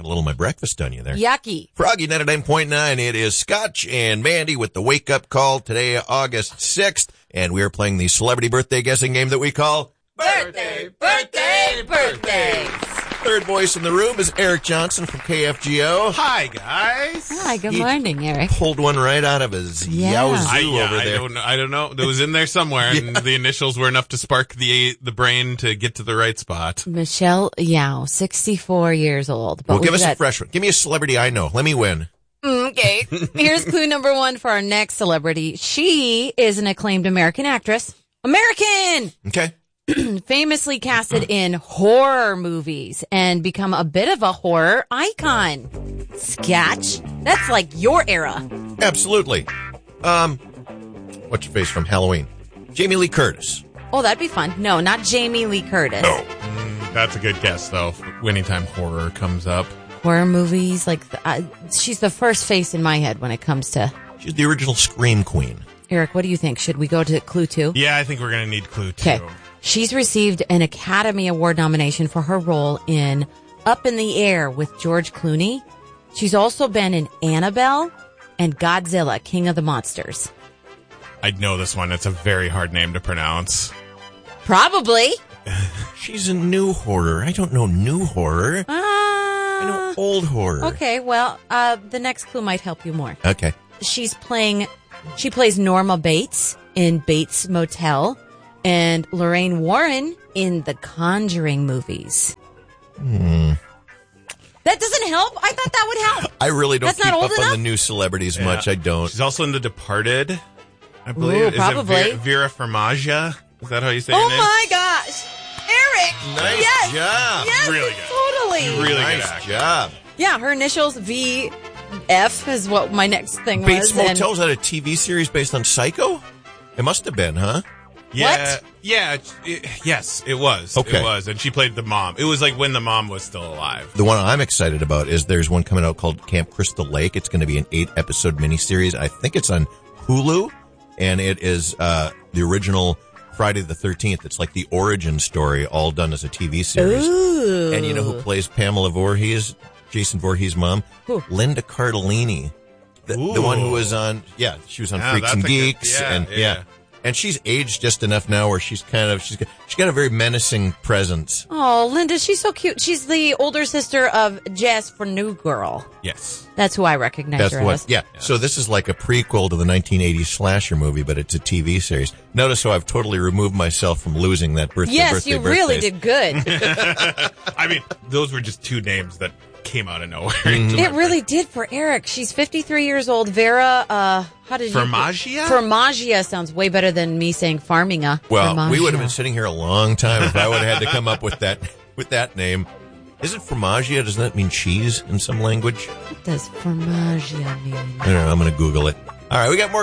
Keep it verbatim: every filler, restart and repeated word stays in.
little of my breakfast on you there. Yucky. Froggy ninety-nine point nine. It is Scotch and Mandy with the Wake Up Call today, August sixth. And we are playing the celebrity birthday guessing game that we call Birthday, birthday, birthdays. Third voice in the room is Eric Johnson from K F G O. Hi, guys. Hi, good He morning, Eric. Pulled one right out of his Yeah. Yowzoo I, yeah, over I there. don't know. I don't know. That was in there somewhere, and the initials were enough to spark the the brain to get to the right spot. Michelle Yao, sixty-four years old. But Well, give we've us a got- fresh one. Give me a celebrity I know. Let me win. Okay. Here's clue number one for our next celebrity. She is an acclaimed American actress. American! Okay. Famously casted in horror movies and become a bit of a horror icon. Sketch? That's like your era. Absolutely. Um, what's your face from Halloween? Jamie Lee Curtis. Oh, that'd be fun. No, not Jamie Lee Curtis. No. Mm, that's a good guess, though. Anytime horror comes up. Horror movies, like, uh, she's the first face in my head when it comes to... She's the original Scream Queen. Eric, what do you think? Should we go to clue two? Yeah, I think we're going to need clue two. Okay. She's received an Academy Award nomination for her role in Up in the Air with George Clooney. She's also been in Annabelle and Godzilla, King of the Monsters. I'd know this one. It's a very hard name to pronounce. Probably. She's a new horror. I don't know new horror. I know Uh, old horror. okay, well, uh, the next clue might help you more. Okay. She's playing, she plays Norma Bates in Bates Motel and Lorraine Warren in the Conjuring movies. Hmm. That doesn't help? I thought that would help. I really don't That's keep not up old on enough? the new celebrities Yeah. much. I don't. She's also in The Departed, I believe. Ooh, Is probably. it Vera, Vera Farmiga? Is that how you say Oh her name? my gosh. Eric. Nice yes. job. Yes, Really good. totally. Really good Nice actor. job. Yeah, her initials V F is what my next thing Bates was. and- Motel, is that a T V series based on Psycho? It must have been, huh? Yeah, What? yeah, it, it- yes, it was. Okay. It was, and she played the mom. It was like when the mom was still alive. The one I'm excited about is there's one coming out called Camp Crystal Lake. It's going to be an eight-episode miniseries. I think it's on Hulu, and it is uh, the original Friday the thirteenth. It's like the origin story, all done as a T V series. Ooh. And you know who plays Pamela Voorhees, Jason Voorhees' mom? Who? Linda Cardellini. The, the one who Ooh. was on, yeah, she was on Yeah, Freaks that's and a good- Geeks. yeah, and yeah. yeah. And she's aged just enough now where she's kind of, she's got, she's got a very menacing presence. Oh, Linda, she's so cute. She's the older sister of Jess for New Girl. Yes. That's who I recognize That's her what, as. yeah. So this is like a prequel to the nineteen eighties slasher movie, but it's a T V series. Notice how I've totally removed myself from losing that birthday, Yes, birthday, you really birthdays. did good. I mean, those were just two names that came out of nowhere. Mm-hmm. It really did for Eric. She's fifty-three years old. Vera, uh, how did you... Farmiga? Farmiga sounds way better than me saying Farminga. Well, we Farmiga. would have been sitting here a long time if I would have had to come up with that, with that name. Isn't Formaggio, doesn't that mean cheese in some language? What does Farmiga mean? I don't know, I'm going to Google it. All right, we got more